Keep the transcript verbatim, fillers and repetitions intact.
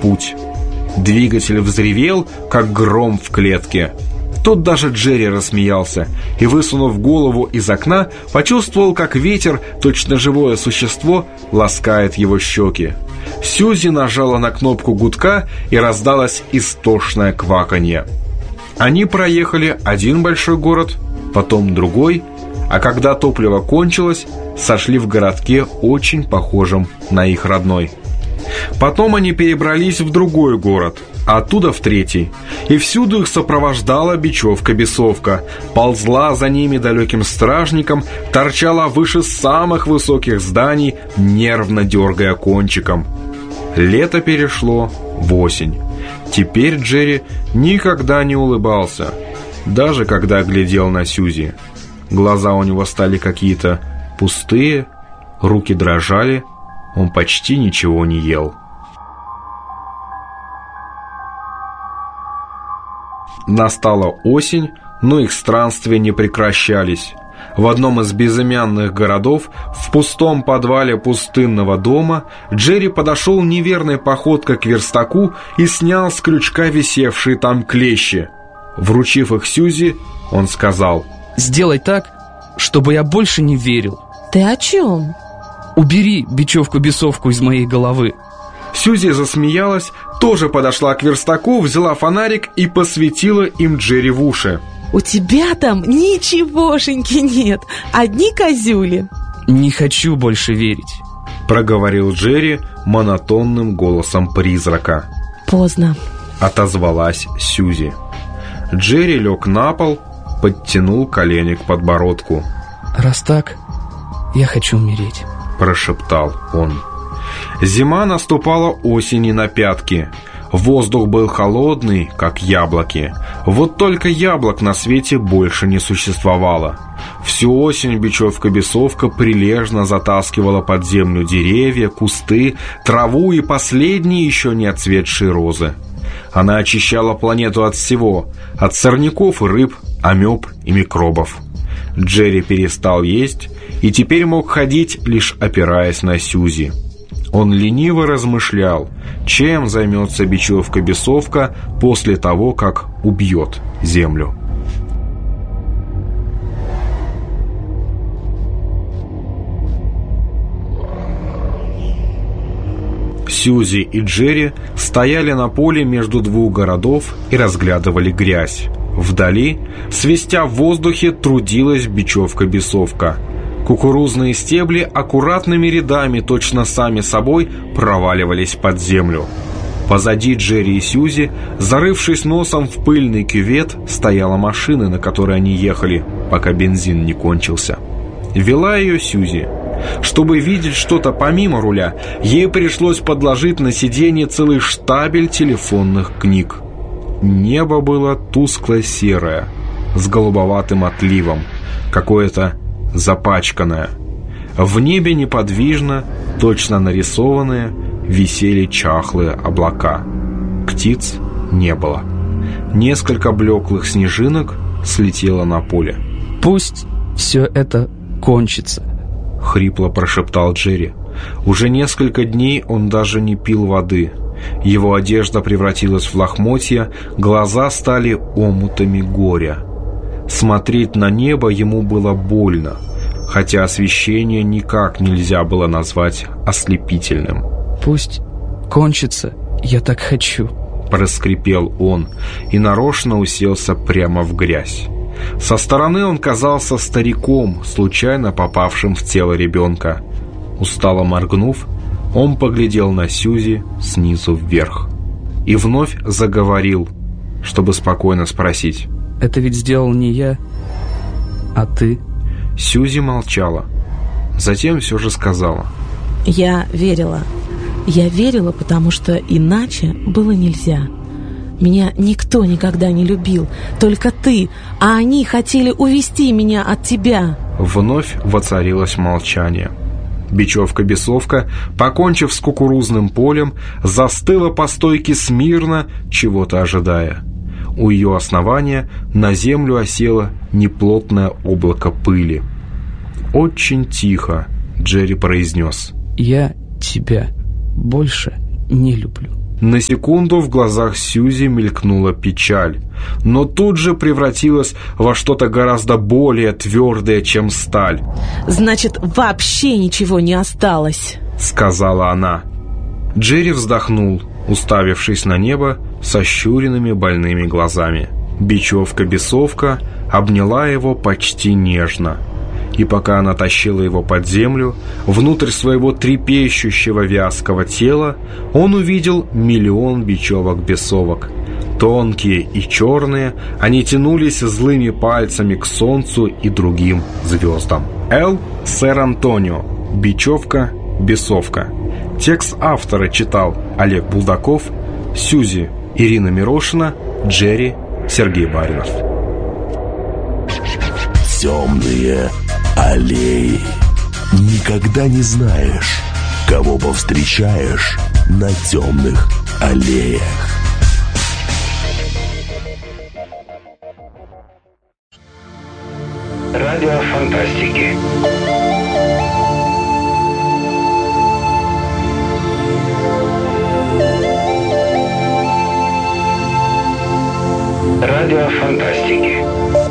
путь. Двигатель взревел, как гром в клетке. Тут даже Джерри рассмеялся и, высунув голову из окна, почувствовал, как ветер, точно живое существо, ласкает его щеки. Сьюзи нажала на кнопку гудка, и раздалось истошное кваканье. Они проехали один большой город, потом другой, а когда топливо кончилось, сошли в городке, очень похожем на их родной. Потом они перебрались в другой город, а оттуда в третий, и всюду их сопровождала бечевка-бесовка, ползла за ними далеким стражником, торчала выше самых высоких зданий, нервно дергая кончиком. Лето перешло в осень. Теперь Джерри никогда не улыбался, даже когда глядел на Сьюзи. Глаза у него стали какие-то пустые, руки дрожали, он почти ничего не ел. Настала осень, но их странствия не прекращались. В одном из безымянных городов, в пустом подвале пустынного дома, Джерри подошел неверной походкой к верстаку и снял с крючка висевшие там клещи. Вручив их Сьюзи, он сказал: «Сделай так, чтобы я больше не верил». «Ты о чем?» «Убери бечевку-бесовку из моей головы». Сьюзи засмеялась, тоже подошла к верстаку, взяла фонарик и посветила им Джерри в уши. «У тебя там ничегошеньки нет, одни козюли». «Не хочу больше верить», — проговорил Джерри монотонным голосом призрака. «Поздно», — отозвалась Сьюзи. Джерри лег на пол, подтянул колени к подбородку. «Раз так, я хочу умереть», — прошептал он. Зима наступала осени на пятки. Воздух был холодный, как яблоки. Вот только яблок на свете больше не существовало. Всю осень бечевка-бесовка прилежно затаскивала под землю деревья, кусты, траву и последние еще не отцветшие розы. Она очищала планету от всего, от сорняков и рыб, амеб и микробов. Джерри перестал есть и теперь мог ходить, лишь опираясь на Сьюзи. Он лениво размышлял, чем займется бечевка-бесовка после того, как убьет Землю. Сьюзи и Джерри стояли на поле между двух городов и разглядывали грязь. Вдали, свистя в воздухе, трудилась бечевка-бесовка. Кукурузные стебли аккуратными рядами, точно сами собой, проваливались под землю. Позади Джерри и Сьюзи, зарывшись носом в пыльный кювет, стояла машина, на которой они ехали, пока бензин не кончился. Вела ее Сьюзи. Чтобы видеть что-то помимо руля, ей пришлось подложить на сиденье целый штабель телефонных книг. Небо было тускло-серое, с голубоватым отливом, какое-то запачканное. В небе неподвижно, точно нарисованные, висели чахлые облака. Птиц не было. Несколько блеклых снежинок слетело на поле. «Пусть все это кончится», — хрипло прошептал Джерри. Уже несколько дней он даже не пил воды. Его одежда превратилась в лохмотья, глаза стали омутами горя. Смотреть на небо ему было больно, хотя освещение никак нельзя было назвать ослепительным. «Пусть кончится, я так хочу», — проскрипел он и нарочно уселся прямо в грязь. Со стороны он казался стариком, случайно попавшим в тело ребенка. Устало моргнув, он поглядел на Сьюзи снизу вверх и вновь заговорил, чтобы спокойно спросить: «Это ведь сделал не я, а ты?» Сьюзи молчала. Затем все же сказала: «Я верила. Я верила, потому что иначе было нельзя. Меня никто никогда не любил, только ты, а они хотели увести меня от тебя». Вновь воцарилось молчание. Бечевка-бесовка, покончив с кукурузным полем, застыла по стойке смирно, чего-то ожидая. У ее основания на землю осело неплотное облако пыли. Очень тихо Джерри произнес: «Я тебя больше не люблю». На секунду в глазах Сьюзи мелькнула печаль, но тут же превратилась во что-то гораздо более твердое, чем сталь. «Значит, вообще ничего не осталось», — сказала она. Джерри вздохнул, уставившись на небо сощуренными больными глазами. Бечевка-бесовка обняла его почти нежно. И пока она тащила его под землю, внутрь своего трепещущего вязкого тела, он увидел миллион бечевок-бесовок. Тонкие и черные, они тянулись злыми пальцами к солнцу и другим звездам. Эл Сэр-Антонио. Бечевка-бесовка. Текст автора читал Олег Булдаков, Сьюзи Ирина Мирошина, Джерри Сергей Баринов. Темные аллеи. Никогда не знаешь, кого повстречаешь на темных аллеях. Радио фантастики. Радио фантастики.